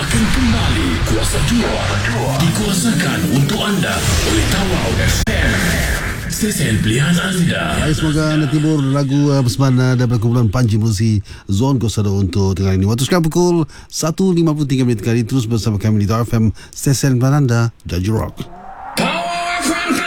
akan kembali Kuasa Dua dikuasakan untuk anda oleh Tawau FM, stesen pilihan anda. Semoga anda tibur lagu bersama daripada kumpulan Panji Musi Zon Kosado untuk tengah ini. Waktu sekarang pukul 1.53 kali terus bersama kami di Tawau FM, stesen pilihan anda, Jaju Rock. Tawau FM